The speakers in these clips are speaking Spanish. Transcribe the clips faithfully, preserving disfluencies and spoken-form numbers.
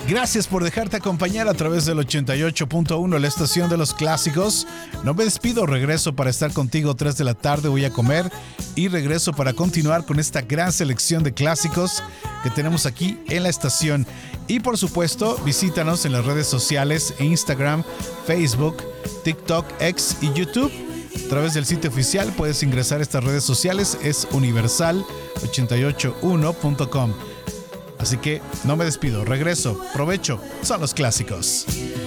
Gracias por dejarte acompañar a través del ochenta y ocho punto uno, la estación de los clásicos. No me despido, regreso para estar contigo tres de la tarde, voy a comer y regreso para continuar con esta gran selección de clásicos que tenemos aquí en la estación. Y por supuesto, visítanos en las redes sociales, Instagram, Facebook, TikTok, X y YouTube. A través del sitio oficial puedes ingresar a estas redes sociales, es universal ochenta y ocho uno punto com. Así que no me despido, regreso, provecho, son los clásicos.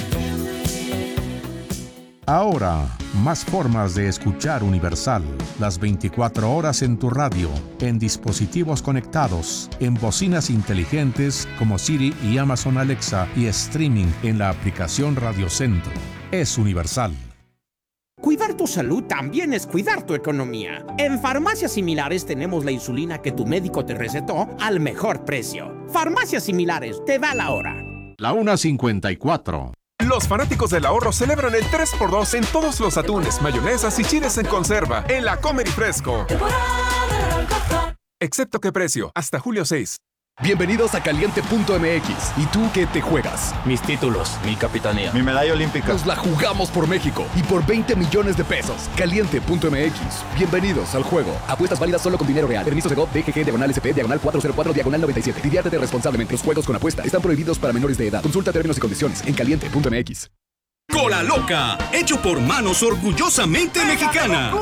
Ahora, más formas de escuchar Universal, las veinticuatro horas en tu radio, en dispositivos conectados, en bocinas inteligentes como Siri y Amazon Alexa y streaming en la aplicación Radio Centro. Es Universal. Cuidar tu salud también es cuidar tu economía. En Farmacias Similares tenemos la insulina que tu médico te recetó al mejor precio. Farmacias Similares, te da la hora. La una cincuenta y cuatro. Los fanáticos del ahorro celebran el tres por dos en todos los atunes, mayonesas y chiles en conserva en la Comer y Fresco. Excepto que precio, hasta julio seis. Bienvenidos a Caliente punto M X. ¿Y tú qué te juegas? Mis títulos, mi capitanía, mi medalla olímpica. Nos la jugamos por México y por veinte millones de pesos. Caliente punto M X. Bienvenidos al juego. Apuestas válidas solo con dinero real. Permiso Segov, D G G, diagonal S P, diagonal cuatrocientos cuatro, diagonal noventa y siete. Diviértete responsablemente. Los juegos con apuesta están prohibidos para menores de edad. Consulta términos y condiciones en Caliente punto M X. Cola Loca, hecho por manos orgullosamente mexicanas.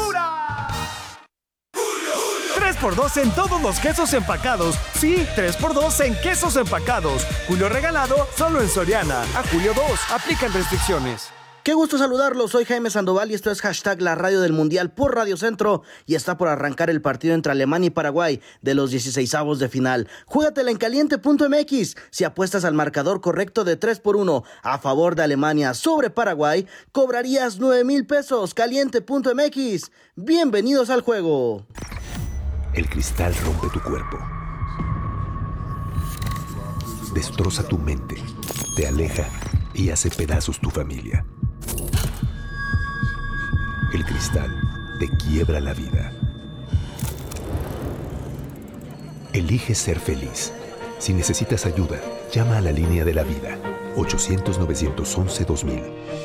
tres por dos en todos los quesos empacados. Sí, tres por dos en quesos empacados. Julio regalado solo en Soriana. A julio dos. Aplican restricciones. Qué gusto saludarlos, soy Jaime Sandoval y esto es hashtag la radio del mundial por Radio Centro y está por arrancar el partido entre Alemania y Paraguay de los dieciseisavos de final. Júgatela en Caliente punto M X. Si apuestas al marcador correcto de tres por uno a favor de Alemania sobre Paraguay, cobrarías nueve mil pesos. Caliente punto M X. Bienvenidos al juego. El cristal rompe tu cuerpo, destroza tu mente, te aleja y hace pedazos tu familia. El cristal te quiebra la vida. Elige ser feliz. Si necesitas ayuda, llama a la línea de la vida, ochocientos, novecientos once, dos mil.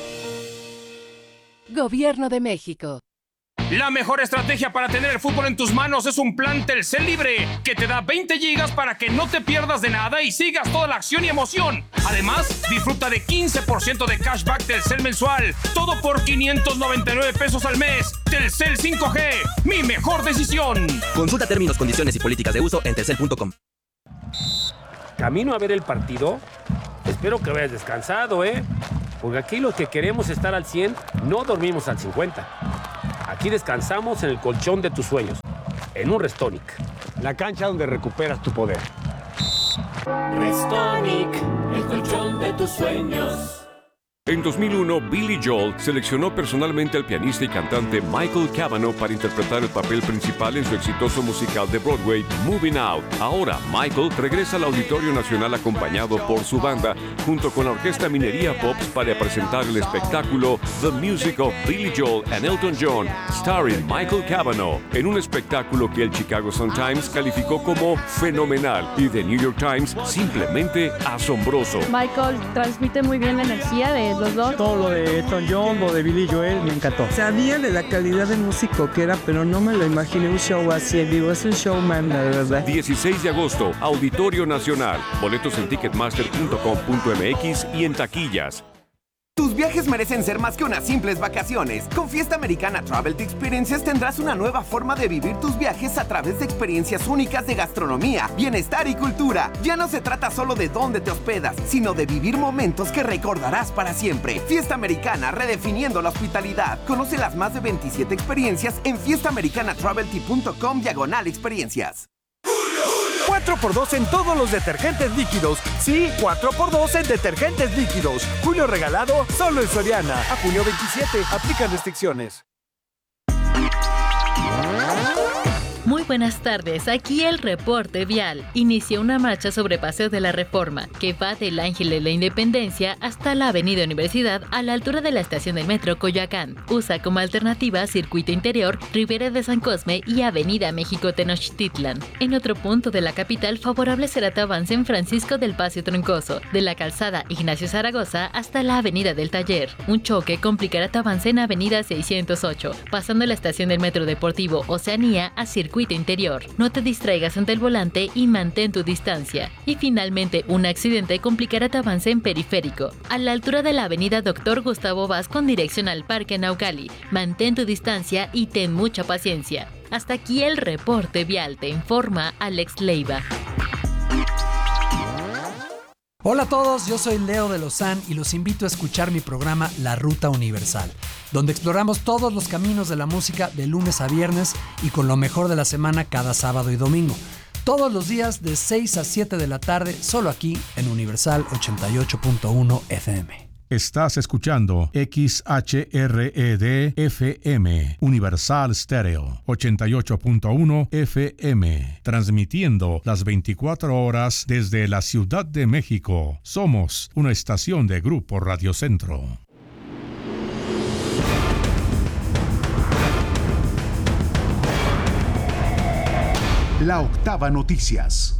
Gobierno de México. La mejor estrategia para tener el fútbol en tus manos es un plan Telcel Libre que te da veinte gigas para que no te pierdas de nada y sigas toda la acción y emoción. Además, disfruta de quince por ciento de cashback Telcel mensual. Todo por quinientos noventa y nueve pesos al mes. Telcel cinco G, mi mejor decisión. Consulta términos, condiciones y políticas de uso en telcel punto com. Camino a ver el partido. Espero que vayas descansado, ¿eh? Porque aquí los que queremos estar al cien no dormimos al cincuenta. Aquí descansamos en el colchón de tus sueños, en un Restonic. La cancha donde recuperas tu poder. Restonic, el colchón de tus sueños. En dos mil uno, Billy Joel seleccionó personalmente al pianista y cantante Michael Cavanaugh para interpretar el papel principal en su exitoso musical de Broadway, Moving Out. Ahora, Michael regresa al Auditorio Nacional acompañado por su banda, junto con la Orquesta Minería Pops para presentar el espectáculo The Music of Billy Joel and Elton John, starring Michael Cavanaugh, en un espectáculo que el Chicago Sun-Times calificó como fenomenal y The New York Times simplemente asombroso. Michael transmite muy bien la energía de los dos. Todo lo de Elton John, lo de Billy Joel, me encantó. Sabía de la calidad de músico que era, pero no me lo imaginé un show así en vivo. Es un showman, la verdad. dieciséis de agosto, Auditorio Nacional. Boletos en ticketmaster punto com punto m x y en taquillas. Tus viajes merecen ser más que unas simples vacaciones. Con Fiesta Americana Travel Experiences tendrás una nueva forma de vivir tus viajes a través de experiencias únicas de gastronomía, bienestar y cultura. Ya no se trata solo de dónde te hospedas, sino de vivir momentos que recordarás para siempre. Fiesta Americana, redefiniendo la hospitalidad. Conoce las más de veintisiete experiencias en fiesta americana travel punto com diagonal experiencias. cuatro por dos en todos los detergentes líquidos. Sí, cuatro por dos en detergentes líquidos. Julio regalado solo en Soriana. A junio veintisiete. Aplican restricciones. Muy buenas tardes, aquí el reporte vial. Inició una marcha sobre Paseo de la Reforma, que va del Ángel de la Independencia hasta la Avenida Universidad a la altura de la estación del metro Coyoacán. Usa como alternativa Circuito Interior, Ribera de San Cosme y Avenida México Tenochtitlan. En otro punto de la capital, favorable será tu avance en Francisco del Paseo Troncoso, de la calzada Ignacio Zaragoza hasta la Avenida del Taller. Un choque complicará tu avance en Avenida seiscientos ocho, pasando la estación del metro deportivo Oceanía a Circuito Interior. No te distraigas ante el volante y mantén tu distancia. Y finalmente, un accidente complicará tu avance en Periférico, a la altura de la avenida Doctor Gustavo Vaz con dirección al Parque Naucali. Mantén tu distancia y ten mucha paciencia. Hasta aquí el reporte vial, te informa Alex Leiva. Hola a todos, yo soy Leo de Lozán y los invito a escuchar mi programa La Ruta Universal, donde exploramos todos los caminos de la música de lunes a viernes y con lo mejor de la semana cada sábado y domingo. Todos los días de seis a siete de la tarde, solo aquí en Universal ochenta y ocho punto uno F M. Estás escuchando X H R E D F M, Universal Stereo, ochenta y ocho punto uno F M, transmitiendo las veinticuatro horas desde la Ciudad de México. Somos una estación de Grupo Radio Centro. La Octava Noticias.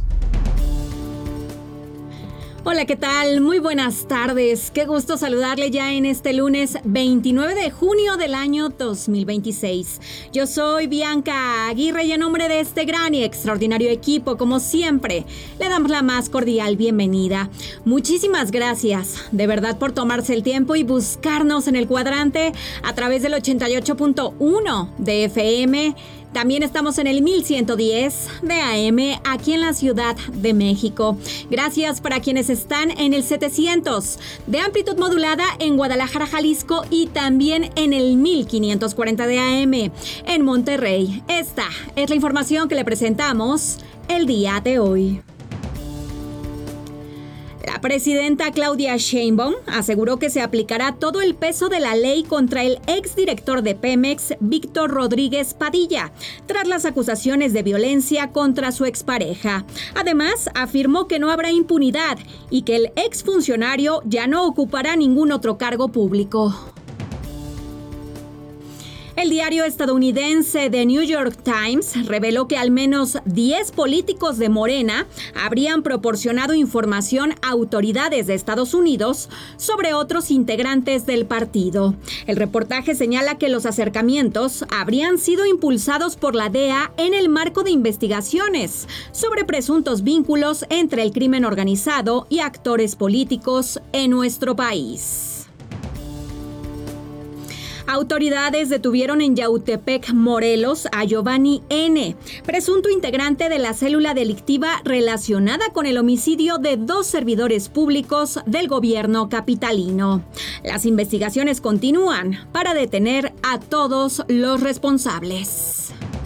Hola, ¿qué tal? Muy buenas tardes. Qué gusto saludarle ya en este lunes veintinueve de junio del año dos mil veintiséis. Yo soy Bianca Aguirre y en nombre de este gran y extraordinario equipo, como siempre, le damos la más cordial bienvenida. Muchísimas gracias, de verdad, por tomarse el tiempo y buscarnos en el cuadrante a través del ochenta y ocho punto uno de F M. También estamos en el mil ciento diez de A M aquí en la Ciudad de México. Gracias para quienes están en el setecientos de amplitud modulada en Guadalajara, Jalisco y también en el mil quinientos cuarenta de A M en Monterrey. Esta es la información que le presentamos el día de hoy. La presidenta Claudia Sheinbaum aseguró que se aplicará todo el peso de la ley contra el exdirector de Pemex, Víctor Rodríguez Padilla, tras las acusaciones de violencia contra su expareja. Además, afirmó que no habrá impunidad y que el exfuncionario ya no ocupará ningún otro cargo público. El diario estadounidense The New York Times reveló que al menos diez políticos de Morena habrían proporcionado información a autoridades de Estados Unidos sobre otros integrantes del partido. El reportaje señala que los acercamientos habrían sido impulsados por la D E A en el marco de investigaciones sobre presuntos vínculos entre el crimen organizado y actores políticos en nuestro país. Autoridades detuvieron en Yautepec, Morelos, a Giovanni N., presunto integrante de la célula delictiva relacionada con el homicidio de dos servidores públicos del gobierno capitalino. Las investigaciones continúan para detener a todos los responsables.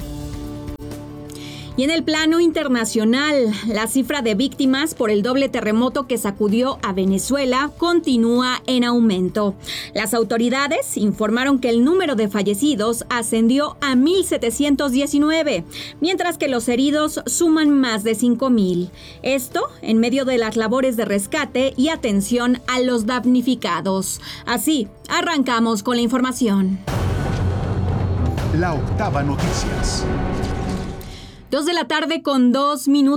Y en el plano internacional, la cifra de víctimas por el doble terremoto que sacudió a Venezuela continúa en aumento. Las autoridades informaron que el número de fallecidos ascendió a mil setecientos diecinueve, mientras que los heridos suman más de cinco mil. Esto en medio de las labores de rescate y atención a los damnificados. Así, arrancamos con la información. La Octava Noticias. Dos de la tarde con dos minutos.